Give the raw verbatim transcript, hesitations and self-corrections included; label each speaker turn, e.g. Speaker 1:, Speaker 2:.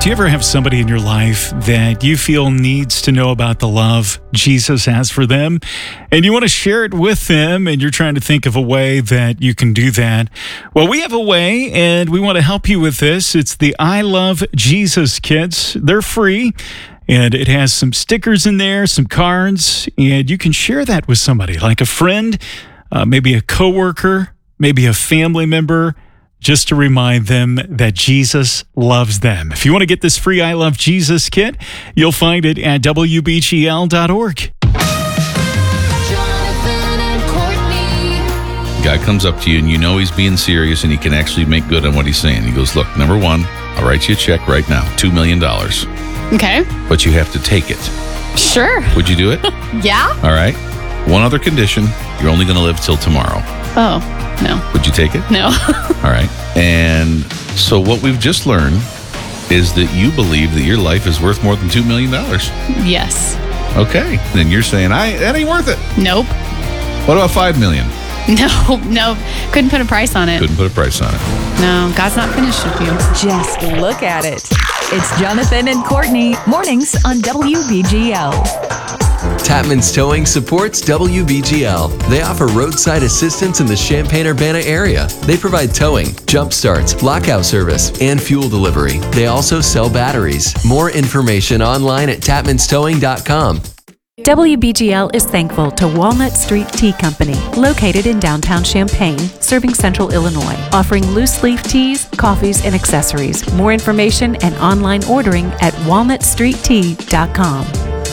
Speaker 1: Do you ever have somebody in your life that you feel needs to know about the love Jesus has for them, and you want to share it with them, and you're trying to think of a way that you can do that? Well, we have a way, and we want to help you with this. It's the I Love Jesus kits. They're free, and it has some stickers in there, some cards, and you can share that with somebody, like a friend, uh, maybe a coworker, maybe a family member, just to remind them that Jesus loves them. If you want to get this free I Love Jesus kit, you'll find it at W B G L dot org.
Speaker 2: Guy comes up to you and you know he's being serious and he can actually make good on what he's saying. He goes, look, number one, I'll write you a check right now, two million dollars.
Speaker 3: Okay.
Speaker 2: But you have to take it.
Speaker 3: Sure.
Speaker 2: Would you do it?
Speaker 3: Yeah.
Speaker 2: All right. One other condition, you're only going to live till tomorrow.
Speaker 3: Oh, no.
Speaker 2: Would you take it?
Speaker 3: No.
Speaker 2: All right. And so what we've just learned is that you believe that your life is worth more than two million dollars.
Speaker 3: Yes.
Speaker 2: Okay. Then you're saying, I that ain't worth it.
Speaker 3: Nope.
Speaker 2: What about five million dollars?
Speaker 3: No, no. Couldn't put a price on it.
Speaker 2: Couldn't put a price on it.
Speaker 3: No, God's not finished with you.
Speaker 4: Just look at it. It's Jonathan and Courtney, mornings on W B G L.
Speaker 5: Tapman's Towing supports W B G L. They offer roadside assistance in the Champaign-Urbana area. They provide towing, jump starts, lockout service, and fuel delivery. They also sell batteries. More information online at tapmans towing dot com.
Speaker 6: W B G L is thankful to Walnut Street Tea Company, located in downtown Champaign, serving central Illinois, offering loose leaf teas, coffees, and accessories. More information and online ordering at walnut street tea dot com.